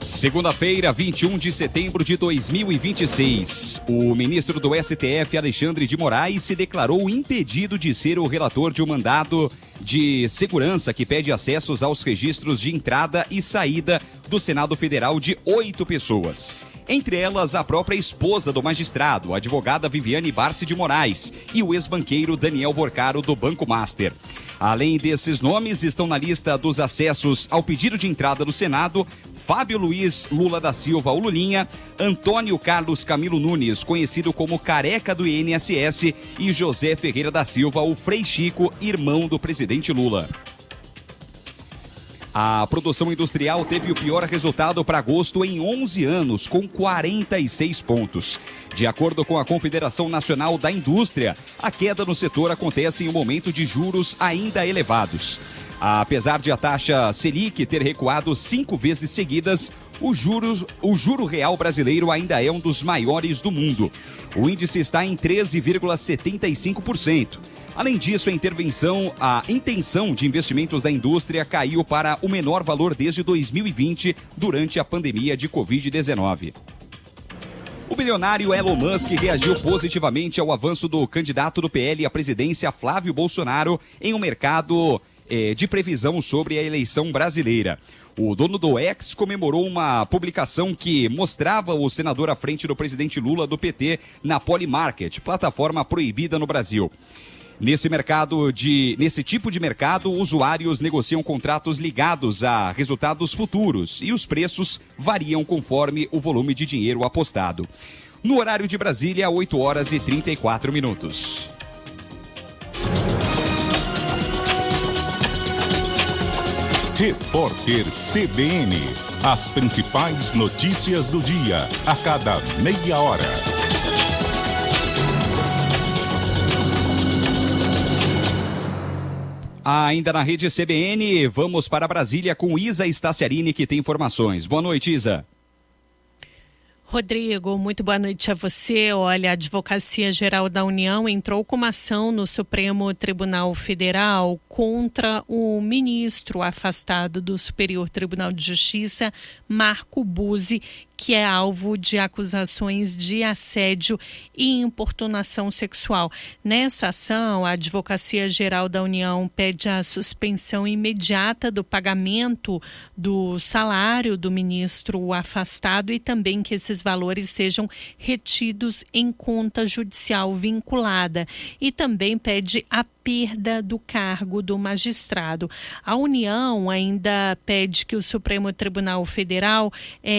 Segunda-feira, 21 de setembro de 2026. O ministro do STF, Alexandre de Moraes, se declarou impedido de ser o relator de um mandado de segurança que pede acessos aos registros de entrada e saída do Senado Federal de 8 pessoas. Entre elas, a própria esposa do magistrado, a advogada Viviane Barsi de Moraes, e o ex-banqueiro Daniel Vorcaro, do Banco Master. Além desses nomes, estão na lista dos acessos ao pedido de entrada do Senado Fábio Luiz Lula da Silva, o Lulinha, Antônio Carlos Camilo Nunes, conhecido como Careca do INSS, e José Ferreira da Silva, o Frei Chico, irmão do presidente Lula. A produção industrial teve o pior resultado para agosto em 11 anos, com 46 pontos. De acordo com a Confederação Nacional da Indústria, a queda no setor acontece em um momento de juros ainda elevados. Apesar de a taxa Selic ter recuado 5 vezes seguidas, o juro real brasileiro ainda é um dos maiores do mundo. O índice está em 13,75%. Além disso, a intenção de investimentos da indústria caiu para o menor valor desde 2020, durante a pandemia de Covid-19. O bilionário Elon Musk reagiu positivamente ao avanço do candidato do PL à presidência, Flávio Bolsonaro, em um mercado de previsão sobre a eleição brasileira. O dono do X comemorou uma publicação que mostrava o senador à frente do presidente Lula do PT na Polymarket, plataforma proibida no Brasil. Nesse tipo de mercado, usuários negociam contratos ligados a resultados futuros e os preços variam conforme o volume de dinheiro apostado. No horário de Brasília, 8 horas e 34 minutos. Repórter CBN. As principais notícias do dia, a cada meia hora. Ainda na rede CBN, vamos para Brasília com Isa Staciarini, que tem informações. Boa noite, Isa. Rodrigo, muito boa noite a você. Olha, a Advocacia Geral da União entrou com uma ação no Supremo Tribunal Federal contra o ministro afastado do Superior Tribunal de Justiça, Marco Buzzi, que é alvo de acusações de assédio e importunação sexual. Nessa ação, a Advocacia Geral da União pede a suspensão imediata do pagamento do salário do ministro afastado e também que esses valores sejam retidos em conta judicial vinculada. E também pede a perda do cargo do magistrado. A União ainda pede que o Supremo Tribunal Federal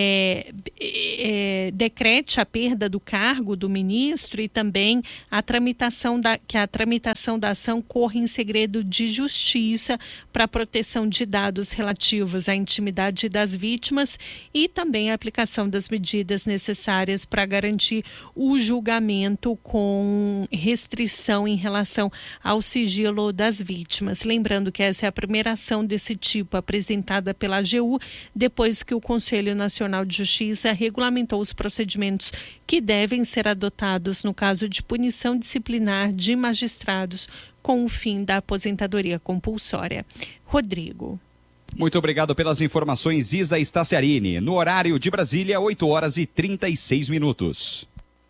decrete a perda do cargo do ministro e também que a tramitação da ação corra em segredo de justiça para a proteção de dados relativos à intimidade das vítimas e também a aplicação das medidas necessárias para garantir o julgamento com restrição em relação ao sigilo das vítimas. Lembrando que essa é a primeira ação desse tipo apresentada pela AGU, depois que o Conselho Nacional de Justiça regulamentou os procedimentos que devem ser adotados no caso de punição disciplinar de magistrados com o fim da aposentadoria compulsória. Rodrigo. Muito obrigado pelas informações, Isa Staciarini. No horário de Brasília, 8 horas e 36 minutos.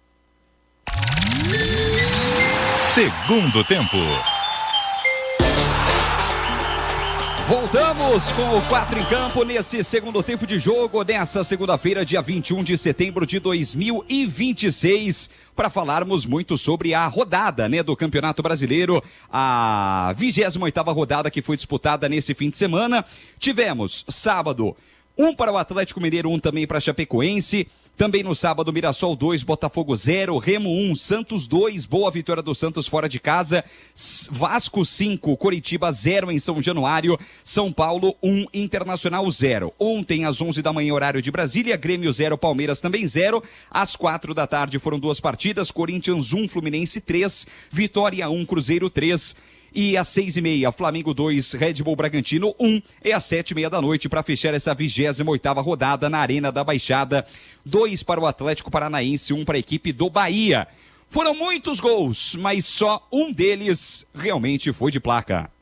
Segundo tempo. Voltamos com o 4 em campo nesse segundo tempo de jogo, nessa segunda-feira, dia 21 de setembro de 2026, para falarmos muito sobre a rodada, do Campeonato Brasileiro, a 28ª rodada que foi disputada nesse fim de semana. Tivemos sábado, 1 para o Atlético Mineiro, 1 também para a Chapecoense. Também no sábado, Mirassol 2, Botafogo 0, Remo 1, Santos 2, boa vitória do Santos fora de casa, Vasco 5, Coritiba 0 em São Januário, São Paulo 1, Internacional 0. Ontem, às 11 da manhã, horário de Brasília, Grêmio 0, Palmeiras também 0. Às 4 da tarde foram 2 partidas, Corinthians 1, Fluminense 3, Vitória 1, Cruzeiro 3. E às 6h30, Flamengo 2, Red Bull Bragantino 1. E às 7h30 da noite, para fechar essa 28ª rodada na Arena da Baixada, 2 para o Atlético Paranaense, 1 para a equipe do Bahia. Foram muitos gols, mas só um deles realmente foi de placa.